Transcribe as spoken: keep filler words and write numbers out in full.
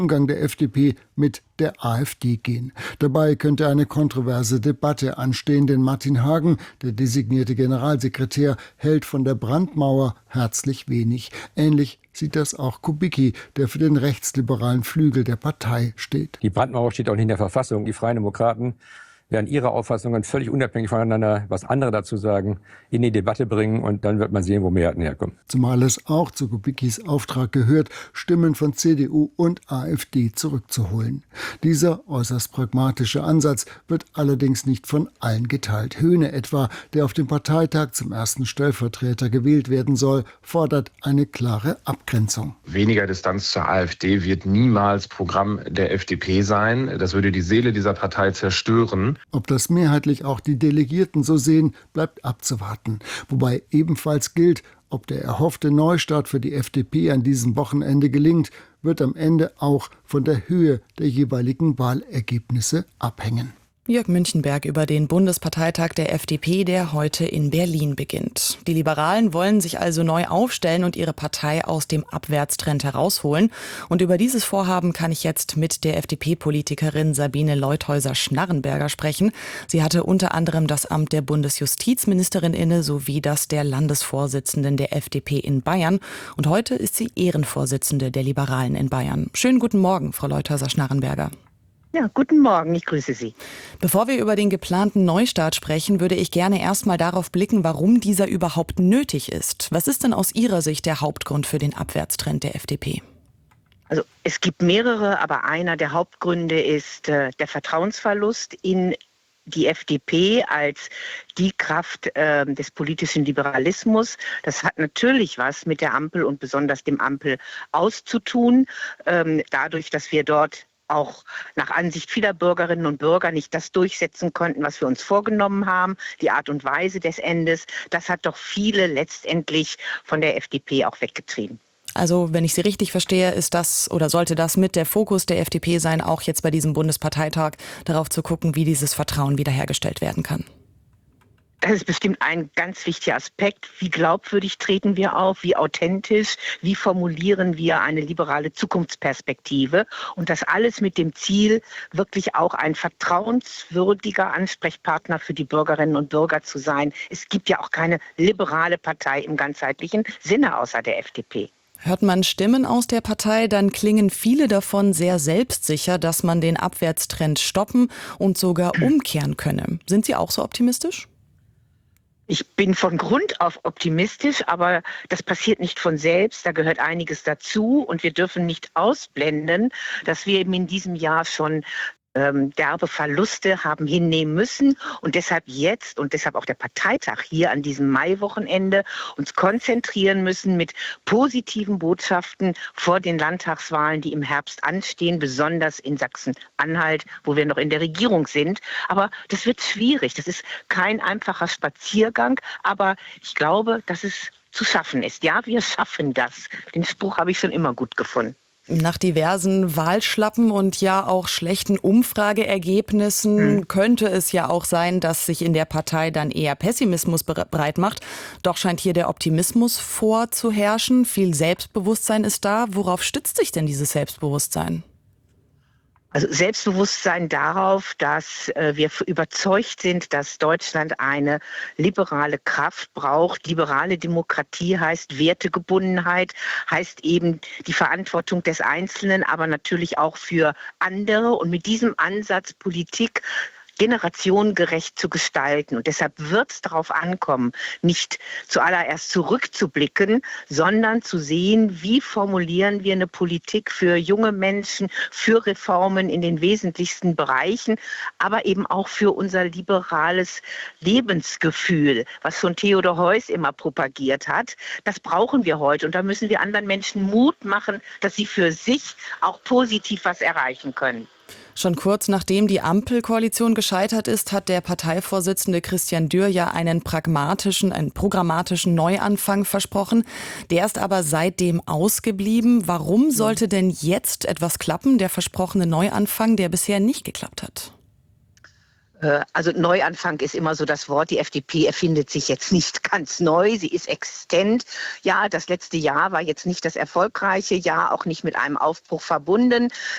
Umgang der F D P mit der AfD gehen. Dabei könnte eine kontroverse Debatte anstehen, denn Martin Hagen, der designierte Generalsekretär, hält von der Brandmauer herzlich wenig. Ähnlich sieht das auch Kubicki, der für den rechtsliberalen Flügel der Partei steht. Die Brandmauer steht auch nicht in der Verfassung. Die Freien Demokraten werden ihre Auffassungen völlig unabhängig voneinander, was andere dazu sagen, in die Debatte bringen, und dann wird man sehen, wo Mehrheiten herkommen. Zumal es auch zu Kubickis Auftrag gehört, Stimmen von C D U und AfD zurückzuholen. Dieser äußerst pragmatische Ansatz wird allerdings nicht von allen geteilt. Höhne etwa, der auf dem Parteitag zum ersten Stellvertreter gewählt werden soll, fordert eine klare Abgrenzung. Weniger Distanz zur AfD wird niemals Programm der F D P sein. Das würde die Seele dieser Partei zerstören. Ob das mehrheitlich auch die Delegierten so sehen, bleibt abzuwarten. Wobei ebenfalls gilt, ob der erhoffte Neustart für die F D P an diesem Wochenende gelingt, wird am Ende auch von der Höhe der jeweiligen Wahlergebnisse abhängen. Jörg Münchenberg über den Bundesparteitag der F D P, der heute in Berlin beginnt. Die Liberalen wollen sich also neu aufstellen und ihre Partei aus dem Abwärtstrend herausholen. Und über dieses Vorhaben kann ich jetzt mit der F D P-Politikerin Sabine Leutheusser-Schnarrenberger sprechen. Sie hatte unter anderem das Amt der Bundesjustizministerin inne sowie das der Landesvorsitzenden der F D P in Bayern. Und heute ist sie Ehrenvorsitzende der Liberalen in Bayern. Schönen guten Morgen, Frau Leutheusser-Schnarrenberger. Ja, guten Morgen, ich grüße Sie. Bevor wir über den geplanten Neustart sprechen, würde ich gerne erstmal darauf blicken, warum dieser überhaupt nötig ist. Was ist denn aus Ihrer Sicht der Hauptgrund für den Abwärtstrend der F D P? Also es gibt mehrere, aber einer der Hauptgründe ist äh, der Vertrauensverlust in die F D P als die Kraft äh, des politischen Liberalismus. Das hat natürlich was mit der Ampel und besonders dem Ampel auszutun, ähm, dadurch, dass wir dort auch nach Ansicht vieler Bürgerinnen und Bürger nicht das durchsetzen konnten, was wir uns vorgenommen haben, die Art und Weise des Endes. Das hat doch viele letztendlich von der F D P auch weggetrieben. Also, wenn ich Sie richtig verstehe, ist das oder sollte das mit der Fokus der F D P sein, auch jetzt bei diesem Bundesparteitag, darauf zu gucken, wie dieses Vertrauen wiederhergestellt werden kann? Das ist bestimmt ein ganz wichtiger Aspekt. Wie glaubwürdig treten wir auf? Wie authentisch? Wie formulieren wir eine liberale Zukunftsperspektive? Und das alles mit dem Ziel, wirklich auch ein vertrauenswürdiger Ansprechpartner für die Bürgerinnen und Bürger zu sein. Es gibt ja auch keine liberale Partei im ganzheitlichen Sinne außer der F D P. Hört man Stimmen aus der Partei, dann klingen viele davon sehr selbstsicher, dass man den Abwärtstrend stoppen und sogar umkehren könne. Sind Sie auch so optimistisch? Ich bin von Grund auf optimistisch, aber das passiert nicht von selbst. Da gehört einiges dazu und wir dürfen nicht ausblenden, dass wir eben in diesem Jahr schon ähm, derbe Verluste haben hinnehmen müssen und deshalb jetzt und deshalb auch der Parteitag hier an diesem Maiwochenende uns konzentrieren müssen mit positiven Botschaften vor den Landtagswahlen, die im Herbst anstehen, besonders in Sachsen-Anhalt, wo wir noch in der Regierung sind. Aber das wird schwierig. Das ist kein einfacher Spaziergang, aber ich glaube, dass es zu schaffen ist. Ja, wir schaffen das. Den Spruch habe ich schon immer gut gefunden. Nach diversen Wahlschlappen und ja auch schlechten Umfrageergebnissen hm. könnte es ja auch sein, dass sich in der Partei dann eher Pessimismus breit macht. Doch scheint hier der Optimismus vorzuherrschen. Viel Selbstbewusstsein ist da. Worauf stützt sich denn dieses Selbstbewusstsein? Also Selbstbewusstsein darauf, dass äh, wir überzeugt sind, dass Deutschland eine liberale Kraft braucht. Liberale Demokratie heißt Wertegebundenheit, heißt eben die Verantwortung des Einzelnen, aber natürlich auch für andere. Und mit diesem Ansatz Politik generationengerecht zu gestalten. Und deshalb wird es darauf ankommen, nicht zuallererst zurückzublicken, sondern zu sehen, wie formulieren wir eine Politik für junge Menschen, für Reformen in den wesentlichsten Bereichen, aber eben auch für unser liberales Lebensgefühl, was schon Theodor Heuss immer propagiert hat. Das brauchen wir heute und da müssen wir anderen Menschen Mut machen, dass sie für sich auch positiv was erreichen können. Schon kurz nachdem die Ampelkoalition gescheitert ist, hat der Parteivorsitzende Christian Dürr ja einen pragmatischen, einen programmatischen Neuanfang versprochen. Der ist aber seitdem ausgeblieben. Warum sollte denn jetzt etwas klappen, der versprochene Neuanfang, der bisher nicht geklappt hat? Also Neuanfang ist immer so das Wort. Die F D P erfindet sich jetzt nicht ganz neu. Sie ist existent. Ja, das letzte Jahr war jetzt nicht das erfolgreiche Jahr, auch nicht mit einem Aufbruch verbunden.